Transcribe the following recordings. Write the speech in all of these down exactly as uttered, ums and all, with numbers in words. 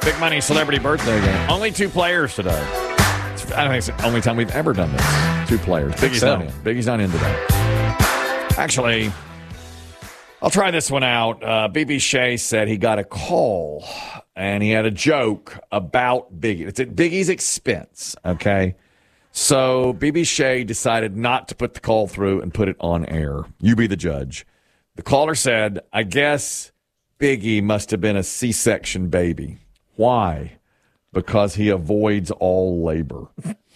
Big Money Celebrity Birthday Game. Only two players today. It's, I don't think it's the only time we've ever done this. Two players. Biggie's so. not in. Biggie's not in today. Actually, I'll try this one out. Uh, B B Shea said he got a call, and he had a joke about Biggie. It's at Biggie's expense, okay? So B B Shea decided not to put the call through and put it on air. You be the judge. The caller said, I guess Biggie must have been a C-section baby. Why? Because he avoids all labor.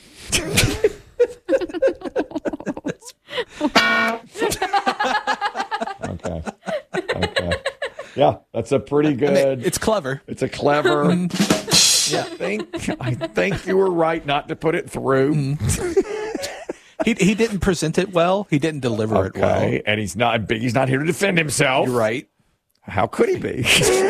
Okay. Okay. Yeah, that's a pretty good. I mean, it's clever. It's a clever. Yeah, I think I think you were right not to put it through. he he didn't present it well. He didn't deliver Okay, it well. and he's not Biggie's not here to defend himself. You're right. How could he be?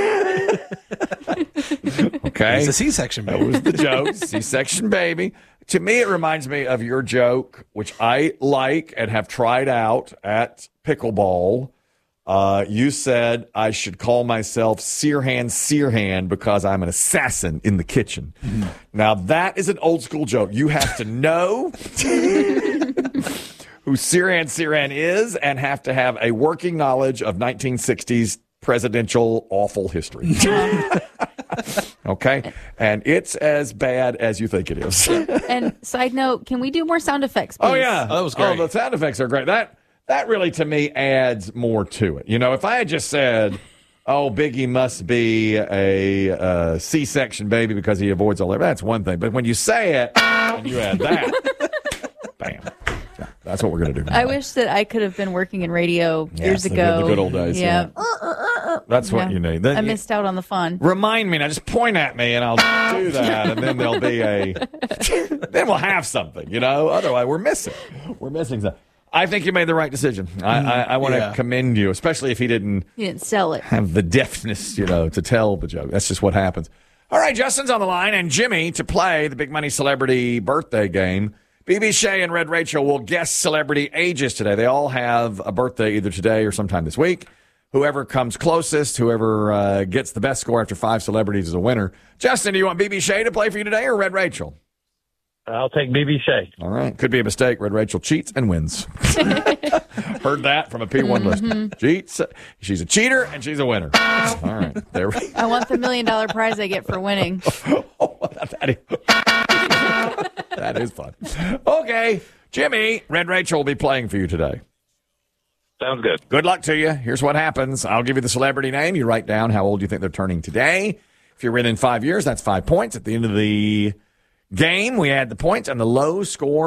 Okay, It's a C-section that baby. was the joke. C-section baby. To me, it reminds me of your joke, which I like and have tried out at pickleball. Uh, you said I should call myself Sirhan Sirhan because I'm an assassin in the kitchen. Mm-hmm. Now, that is an old school joke. You have to know who Sirhan Sirhan is and have to have a working knowledge of nineteen sixties presidential awful history. Okay? And it's as bad as you think it is. And side note, can we do more sound effects, please? Oh, yeah. Oh, that was great. Oh, the sound effects are great. That that really, to me, adds more to it. You know, if I had just said, oh, Biggie must be a uh, C-section baby because he avoids all that, that's one thing. But when you say it and you add that, bam. Yeah, that's what we're going to do. I wish that I could have been working in radio Yes, years the ago. good- the good old days, Yeah. That's what Yeah. you need. Then I you- missed out on the fun. Remind me now. Just point at me, and I'll do that, and then there'll be a. Then we'll have something, you know. Otherwise, we're missing. We're missing something. I think you made the right decision. I, I, I want to yeah. commend you, especially if he didn't You didn't sell it. have the deftness, you know, to tell the joke. That's just what happens. All right, Justin's on the line, and Jimmy to play the Big Money Celebrity Birthday Game. B B Shea and Red Rachel will guess celebrity ages today. They all have a birthday either today or sometime this week. Whoever comes closest, whoever uh, gets the best score after five celebrities is a winner. Justin, do you want B B Shea to play for you today or Red Rachel? I'll take B B Shea. All right. Could be a mistake. Red Rachel cheats and wins. Heard that from a P one Mm-hmm. listener. Cheats. She's a cheater and she's a winner. All right. There we I want the million dollar prize I get for winning. Oh, that, is, that is fun. Okay. Jimmy, Red Rachel will be playing for you today. Sounds good. Good luck to you. Here's what happens. I'll give you the celebrity name. You write down how old you think they're turning today. If you're within five years, that's five points. At the end of the game, we add the points, and the low score